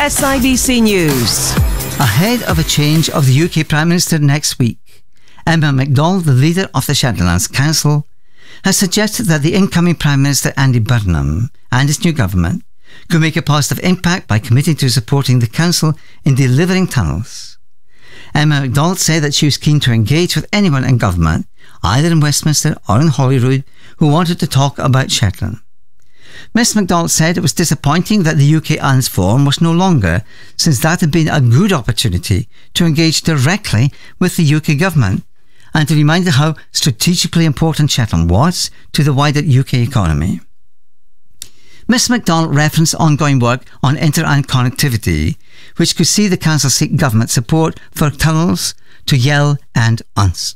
SIBC News. Ahead of a change of the UK Prime Minister next week, Emma MacDonald, the leader of the Shetland Islands Council, has suggested that the incoming Prime Minister Andy Burnham and his new government could make a positive impact by committing to supporting the Council in delivering tunnels. Emma MacDonald said that she was keen to engage with anyone in government, either in Westminster or in Holyrood, who wanted to talk about Shetland. Miss MacDonald said it was disappointing that the UK Islands Forum was no longer, since that had been a good opportunity to engage directly with the UK government and to remind her how strategically important Shetland was to the wider UK economy. Miss MacDonald referenced ongoing work on inter-island connectivity, which could see the Council seek government support for tunnels to Yell and Unst.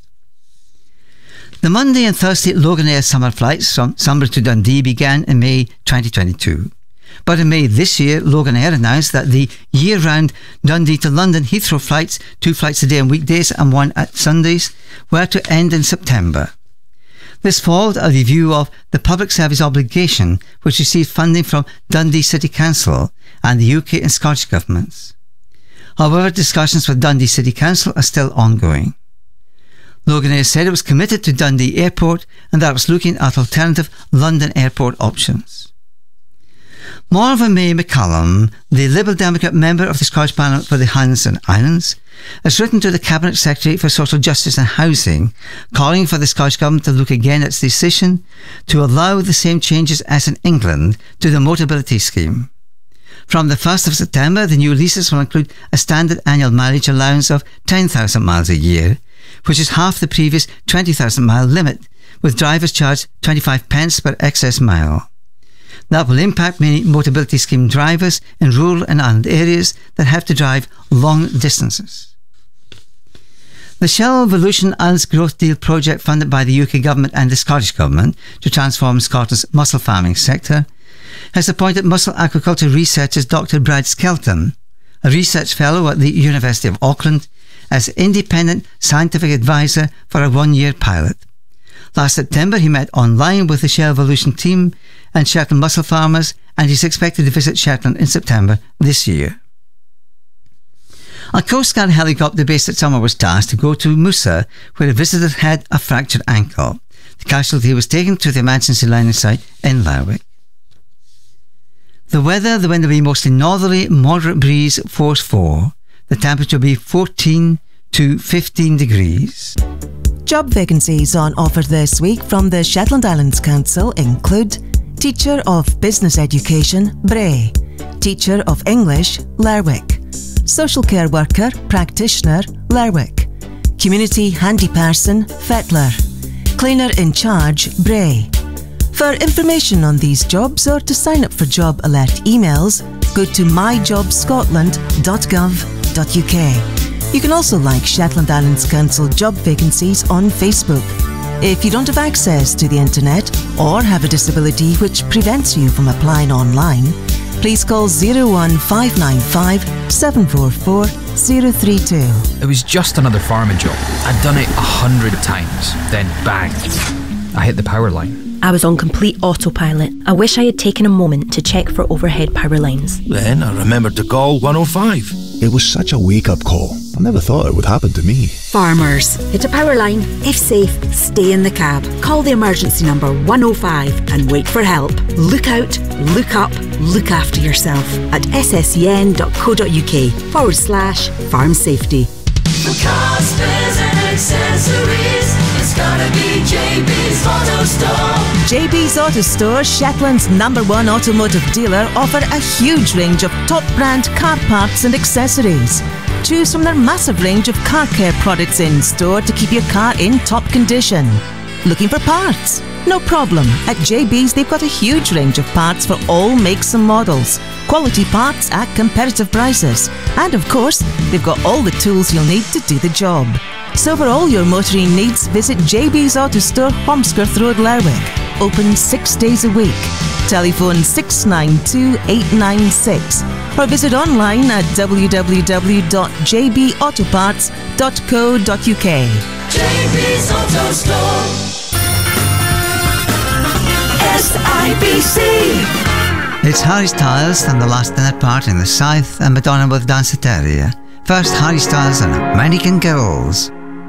The Monday and Thursday Loganair summer flights from Sunbury to Dundee began in May 2022. But in May this year, Loganair announced that the year-round Dundee to London Heathrow flights, 2 flights a day on weekdays and 1 at Sundays, were to end in September. This followed a review of the public service obligation, which received funding from Dundee City Council and the UK and Scottish governments. However, discussions with Dundee City Council are still ongoing. Loganair said it was committed to Dundee Airport and that it was looking at alternative London Airport options. Marvin May McCallum, the Liberal Democrat member of the Scottish Parliament for the Highlands and Islands, has written to the Cabinet Secretary for Social Justice and Housing, calling for the Scottish Government to look again at its decision to allow the same changes as in England to the Motability Scheme. From the 1st of September, the new leases will include a standard annual mileage allowance of 10,000 miles a year, which is half the previous 20,000 mile limit, with drivers charged 25 pence per excess mile. That will impact many Motability Scheme drivers in rural and island areas that have to drive long distances. The Shell Volution Islands Growth Deal project, funded by the UK Government and the Scottish Government to transform Scotland's mussel farming sector, has appointed mussel aquaculture researcher Dr. Brad Skelton, a research fellow at the University of Auckland, as independent scientific advisor for a 1-year pilot. Last September, he met online with the Shell Volution team and Shetland mussel farmers, and he's expected to visit Shetland in September this year. A Coast Guard helicopter based at Summer was tasked to go to Musa, where a visitor had a fractured ankle. The casualty was taken to the emergency landing site in Lerwick. The weather, the wind will be mostly northerly, moderate breeze, force 4. The temperature will be 14 to 15 degrees. Job vacancies on offer this week from the Shetland Islands Council include Teacher of Business Education, Bray; Teacher of English, Lerwick; Social Care Worker, Practitioner, Lerwick; Community Handyperson, Fettler; Cleaner in Charge, Bray. For information on these jobs or to sign up for job alert emails, go to myjobscotland.gov.uk. You can also like Shetland Islands Council job vacancies on Facebook. If you don't have access to the internet or have a disability which prevents you from applying online, please call 01595 744 032. It was just another farming job. I'd done it 100 times. Then bang, I hit the power line. I was on complete autopilot. I wish I had taken a moment to check for overhead power lines. Then I remembered to call 105. It was such a wake-up call. I never thought it would happen to me. Farmers, hit a power line. If safe, stay in the cab. Call the emergency number 105 and wait for help. Look out, look up, look after yourself at sscn.co.uk/farm safety. For car spares and accessories, it's gotta be JB's Auto Store. JB's Auto Store, Shetland's #1 automotive dealer, offer a huge range of top brand car parts and accessories. Choose from their massive range of car care products in store to keep your car in top condition. Looking for parts? No problem. At JB's they've got a huge range of parts for all makes and models. Quality parts at competitive prices. And of course, they've got all the tools you'll need to do the job. So for all your motoring needs, visit JB's Auto Store, Holmescroft Road, Lerwick. Open 6 days a week. Telephone 692 896 or visit online at www.jbautoparts.co.uk. JB's Auto Store. SIBC. It's Harry Styles and The Last Dinner Party in the South and Madonna with Danceteria. First, Harry Styles and American Girls.